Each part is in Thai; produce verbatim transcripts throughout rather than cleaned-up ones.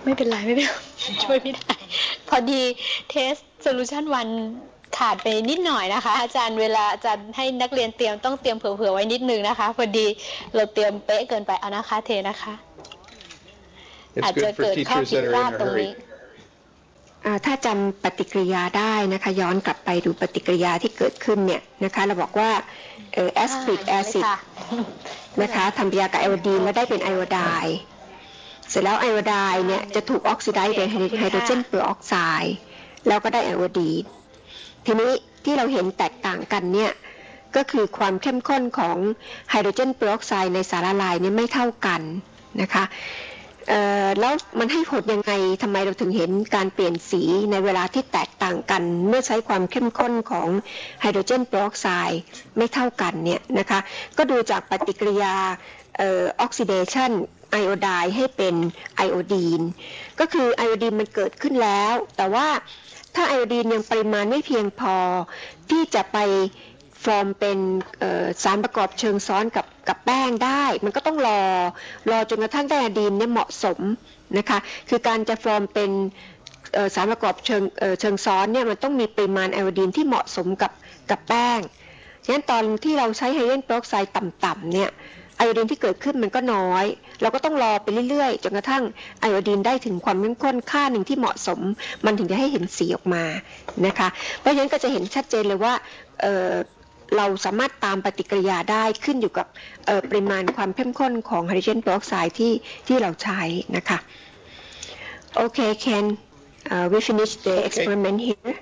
ไม่เป็นไรไม่เป็นไรช่วยไม่ได้พอดีเทสโซลูชันวันขาดไปนิดหน่อยนะคะอาจารย์เวลาอาจารย์ให้นักเรียนเตรียมต้องเตรียมเผื่อๆไว้นิดนึงนะคะพอดีเราเตรียมเป๊ะเกินไปเอานะคะเทนะคะอาจจะเกิดข้อผิดพลาดตรงนี้ถ้าจำปฏิกิริยาได้นะคะย้อนกลับไปดูปฏิกิริยาที่เกิดขึ้นเนี่ยนะคะเราบอกว่าเออแอสพริกแอซิดนะคะทำปฏิกิริยากับไอโอดีนแล้วได้เป็นไอโอไดน์เสร็จแล้วไอโอไดน์เนี่ยจะถูกออกซิไดซ์โดยไฮโดรเจนเปอร์ออกไซด์แล้วก็ได้ไอโอดีนทีนี้ที่เราเห็นแตกต่างกันเนี่ยก็คือความเข้มข้นของไฮโดรเจนเปอร์ออกไซด์ในสารละลายเนี่ยไม่เท่ากันนะคะแล้วมันให้ผลยังไงทำไมเราถึงเห็นการเปลี่ยนสีในเวลาที่แตกต่างกันเมื่อใช้ความเข้มข้นของไฮโดรเจนเปอร์ออกไซด์ไม่เท่ากันเนี่ยนะคะก็ดูจากปฏิกิริยาออกซิเดชันไอโอไดน์ให้เป็นไอโอดีนก็คือไอโอดีนมันเกิดขึ้นแล้วแต่ว่าถ้าไอโอดีนยังปริมาณไม่เพียงพอที่จะไปฟอร์มเป็นสารประกอบเชิงซ้อนกับกับแป้งได้มันก็ต้องรอรอจนกระทั่งได้ไอโอดีนเนี่ยเหมาะสมนะคะคือการจะฟอร์มเป็นสารประกอบเชิงเชิงซ้อนเนี่ยมันต้องมีปริมาณไอโอดีนที่เหมาะสมกับกับแป้งฉะนั้นตอนที่เราใช้ไฮโดรเจนเปอร์ออกไซด์ต่ำๆเนี่ยไอโอดีนที่เกิดขึ้นมันก็น้อยเราก็ต้องรอไปเรื่อยๆจนกระทั่งไอโอดีนได้ถึงความเข้มข้นค่าหนึ่งที่เหมาะสมมันถึงจะให้เห็นสีออกมานะคะเพราะฉะนั้นก็จะเห็นชัดเจนเลยว่าเอ่อเราสามารถตามปฏิกิริยาได้ขึ้นอยู่กับปริมาณความเข้มข้นของไฮโดรเจนเปอร์ออกไซด์ที่ที่เราใช้นะคะโอเค Ken uh, we finished the okay. experiment here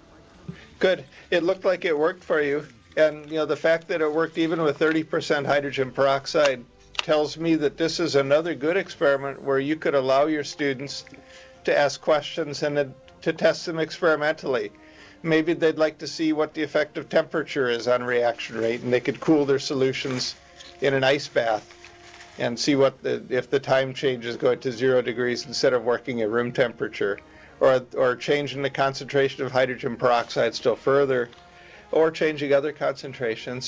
Good it looked like it worked for you and you know the fact that it worked even with thirty percent hydrogen peroxide tells me that this is another good experiment where you could allow your students to ask questions and to test them experimentally. Maybe they'd like to see what the effect of temperature is on reaction rate, and they could cool their solutions in an ice bath and see what the, if the time changes go to zero degrees instead of working at room temperature, or, or changing the concentration of hydrogen peroxide still further, or changing other concentrations.